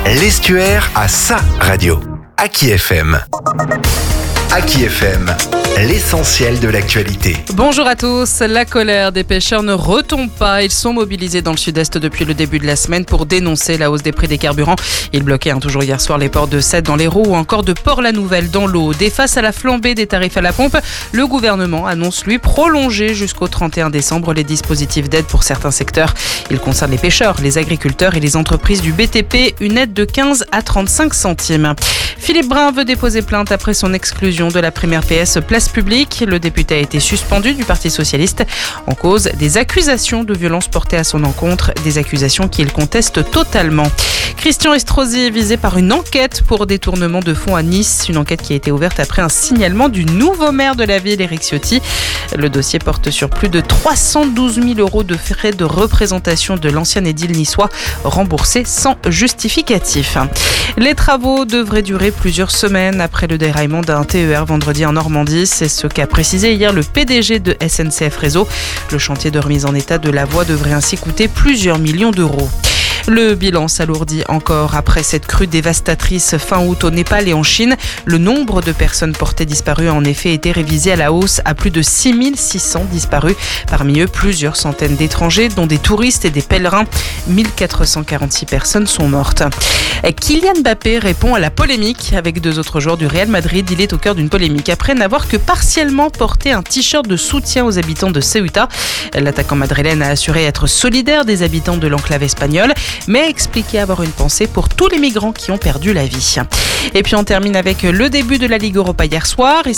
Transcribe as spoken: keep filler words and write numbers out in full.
L'Estuaire a sa radio. Aki F M. Aki F M, l'essentiel de l'actualité. Bonjour à tous. La colère des pêcheurs ne retombe pas. Ils sont mobilisés dans le sud-est depuis le début de la semaine pour dénoncer la hausse des prix des carburants. Ils bloquaient hein, toujours hier soir les ports de Sète dans l'Hérault ou encore de Port-la-Nouvelle dans l'Aude. Et face à la flambée des tarifs à la pompe, le gouvernement annonce lui prolonger jusqu'au trente et un décembre les dispositifs d'aide pour certains secteurs. Ils concernent les pêcheurs, les agriculteurs et les entreprises du B T P. Une aide de quinze à trente-cinq centimes. Philippe Brun veut déposer plainte après son exclusion de la primaire P S Place Publique. Le député a été suspendu du Parti Socialiste en cause des accusations de violence portées à son encontre, des accusations qu'il conteste totalement. Christian Estrosi est visé par une enquête pour détournement de fonds à Nice, une enquête qui a été ouverte après un signalement du nouveau maire de la ville, Éric Ciotti. Le dossier porte sur plus de trois cent douze mille euros de frais de représentation de l'ancien édile niçois, remboursés sans justificatif. Les travaux devraient durer plusieurs semaines après le déraillement d'un T E R vendredi en Normandie. C'est ce qu'a précisé hier le P D G de S N C F Réseau. Le chantier de remise en état de la voie devrait ainsi coûter plusieurs millions d'euros. Le bilan s'alourdit encore après cette crue dévastatrice fin août au Népal et en Chine. Le nombre de personnes portées disparues a en effet été révisé à la hausse à plus de six mille six cents disparus. Parmi eux, plusieurs centaines d'étrangers, dont des touristes et des pèlerins. mille quatre cent quarante-six personnes sont mortes. Kylian Mbappé répond à la polémique avec deux autres joueurs du Real Madrid. Il est au cœur d'une polémique après n'avoir que partiellement porté un t-shirt de soutien aux habitants de Ceuta. L'attaquant madrilène a assuré être solidaire des habitants de l'enclave espagnole, mais a expliqué avoir une pensée pour tous les migrants qui ont perdu la vie. Et puis on termine avec le début de la Ligue Europa hier soir.